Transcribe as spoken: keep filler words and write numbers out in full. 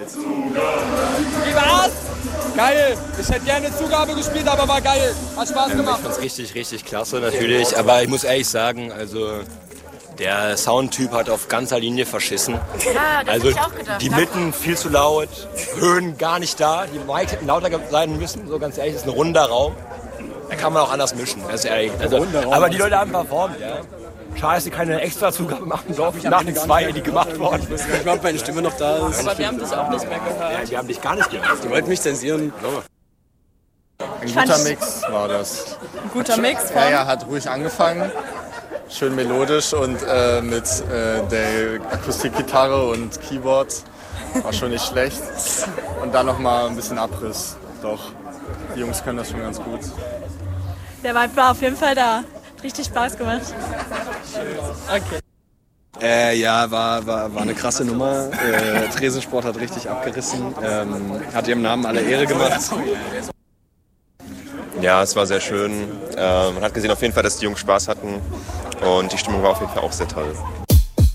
Wie war's? Geil! Ich hätte gerne Zugabe gespielt, aber war geil. Hat Spaß Ähm, gemacht. ich fand's richtig, richtig klasse natürlich. Aber ich muss ehrlich sagen, also der Soundtyp hat auf ganzer Linie verschissen. Ja, das Also hab ich auch gedacht. die Mitten viel zu laut, Höhen gar nicht da. Die Mics hätten lauter sein müssen, so ganz ehrlich. Das ist ein runder Raum. Da kann man auch anders mischen, ganz ehrlich. Also, aber die Leute haben performt, ja. Schade, dass sie keine extra Zugabe machen durften nach den zwei, die gemacht worden sind. Ich glaube, meine Stimme noch da ist. Aber wir haben dich auch nicht mehr gehört. Ja, wir haben dich gar nicht gehört. Die wollten mich zensieren. Ein guter Mix war das. Ein guter Mix von? Ja, ja, hat ruhig angefangen. Schön melodisch und äh, mit äh, der Akustikgitarre und Keyboard. War schon nicht schlecht. Und dann nochmal ein bisschen Abriss. Doch, die Jungs können das schon ganz gut. Der Vibe war auf jeden Fall da. Richtig Spaß gemacht. Okay. Äh, ja, war, war, war eine krasse Nummer. Äh, Tresensport hat richtig abgerissen. Ähm, hat ihrem Namen alle Ehre gemacht. Ja, es war sehr schön. Äh, man hat gesehen auf jeden Fall, dass die Jungs Spaß hatten und die Stimmung war auf jeden Fall auch sehr toll.